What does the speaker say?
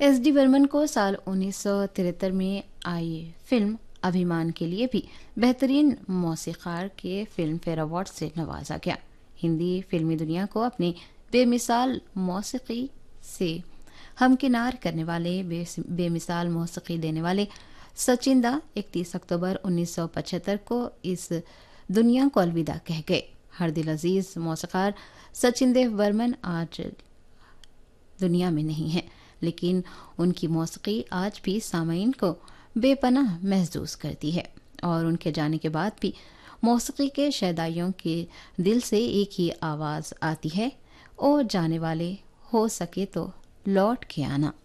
S D Burman को साल 1973 में आई फिल्म अभिमान के लिए भी बेहतरीन मौसीकार के फिल्म फेयर अवार्ड से नवाजा गया। हिंदी फिल्मी दुनिया को अपनी बेमिसाल मौसीकी से हमकिनार करने वाले, बेमिसाल मौसीकी देने वाले सचिन दा 31 अक्टूबर 1975 को इस दुनिया को अलविदा कह गए। हर दिल अजीज मौसीकार सचिन देव बर्मन आज दुनिया में नहीं है, लेकिन उनकी मौसीकी आज भी सामईन को बेपनाह महसूस करती है और उनके जाने के बाद भी मौसीकी के शहदाइयों के दिल से एक ही आवाज़ आती है, ओ जाने वाले हो सके तो लौट के आना।